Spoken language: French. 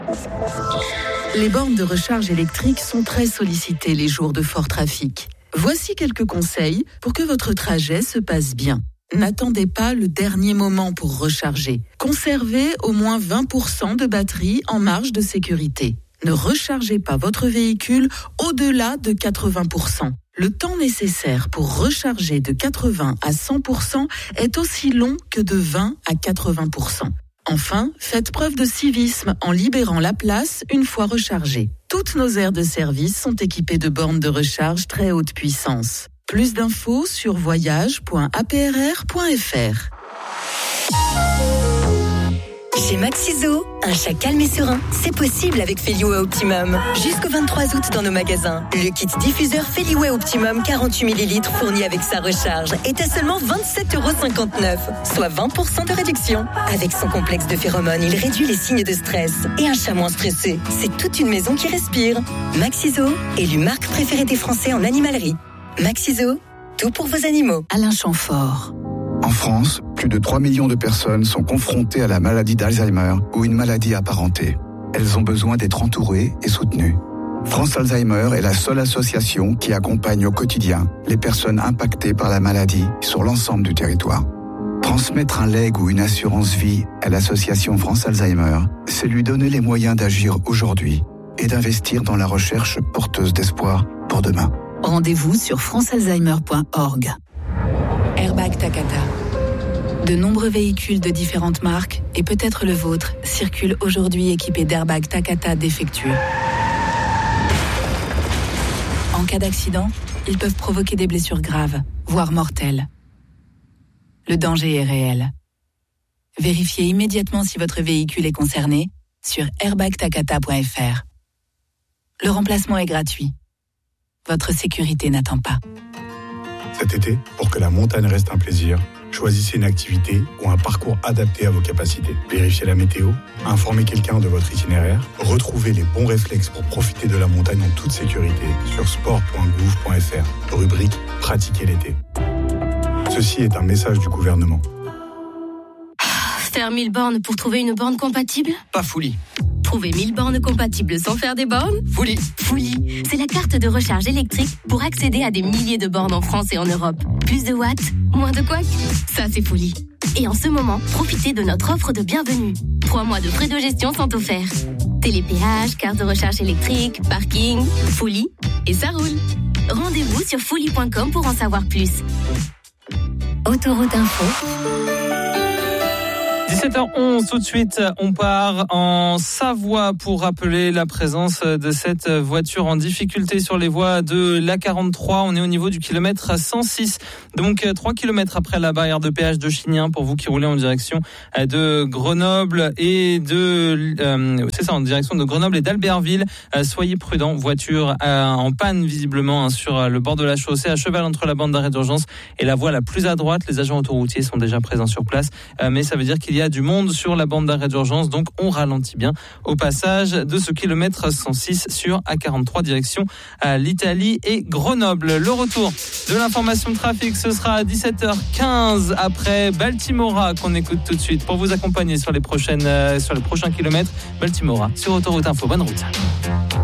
Les bornes de recharge électrique sont très sollicitées les jours de fort trafic. Voici quelques conseils pour que votre trajet se passe bien. N'attendez pas le dernier moment pour recharger. Conservez au moins 20% de batterie en marge de sécurité. Ne rechargez pas votre véhicule au-delà de 80%. Le temps nécessaire pour recharger de 80 à 100% est aussi long que de 20 à 80%. Enfin, faites preuve de civisme en libérant la place une fois rechargée. Toutes nos aires de service sont équipées de bornes de recharge très haute puissance. Plus d'infos sur voyage.aprr.fr. Chez Maxiso, un chat calme et serein, c'est possible avec Feliway Optimum. Jusqu'au 23 août dans nos magasins, le kit diffuseur Feliway Optimum 48 ml fourni avec sa recharge est à seulement 27,59 €, soit 20% de réduction. Avec son complexe de phéromones, il réduit les signes de stress. Et un chat moins stressé, c'est toute une maison qui respire. Maxiso, élu marque préférée des Français en animalerie. Maxiso, tout pour vos animaux. Alain Chamfort. En France, plus de 3 millions de personnes sont confrontées à la maladie d'Alzheimer ou une maladie apparentée. Elles ont besoin d'être entourées et soutenues. France Alzheimer est la seule association qui accompagne au quotidien les personnes impactées par la maladie sur l'ensemble du territoire. Transmettre un legs ou une assurance vie à l'association France Alzheimer, c'est lui donner les moyens d'agir aujourd'hui et d'investir dans la recherche porteuse d'espoir pour demain. Rendez-vous sur francealzheimer.org. Airbag Takata. De nombreux véhicules de différentes marques, et peut-être le vôtre, circulent aujourd'hui équipés d'airbags Takata défectueux. En cas d'accident, ils peuvent provoquer des blessures graves, voire mortelles. Le danger est réel. Vérifiez immédiatement si votre véhicule est concerné sur airbagtakata.fr. Le remplacement est gratuit. Votre sécurité n'attend pas. Cet été, pour que la montagne reste un plaisir, choisissez une activité ou un parcours adapté à vos capacités. Vérifiez la météo, informez quelqu'un de votre itinéraire, retrouvez les bons réflexes pour profiter de la montagne en toute sécurité sur sport.gouv.fr, rubrique « Pratiquer l'été ». Ceci est un message du gouvernement. Faire 1000 bornes pour trouver une borne compatible ? Pas Fouli. Trouver 1000 bornes compatibles sans faire des bornes ? Fouli. Fouli, c'est la carte de recharge électrique pour accéder à des milliers de bornes en France et en Europe. Plus de watts, moins de couacs. Ça, c'est Fouli. Et en ce moment, profitez de notre offre de bienvenue. 3 mois de frais de gestion sont offerts. Télépéage, carte de recharge électrique, parking, Fouli, et ça roule. Rendez-vous sur fouli.com pour en savoir plus. Autoroute Info. 17h11, tout de suite, on part en Savoie pour rappeler la présence de cette voiture en difficulté sur les voies de l'A43. On est au niveau du kilomètre 106, donc 3 kilomètres après la barrière de péage de Chignin pour vous qui roulez en direction de Grenoble et en direction de Grenoble et d'Albertville. Soyez prudents, voiture en panne visiblement sur le bord de la chaussée, à cheval entre la bande d'arrêt d'urgence et la voie la plus à droite. Les agents autoroutiers sont déjà présents sur place, mais ça veut dire qu'il y a du monde sur la bande d'arrêt d'urgence, donc on ralentit bien au passage de ce kilomètre 106 sur A43 direction l'Italie et Grenoble. Le retour de l'information de trafic, ce sera à 17h15 après Baltimora qu'on écoute tout de suite pour vous accompagner sur les prochains kilomètres. Baltimora sur Autoroute Info. Bonne route.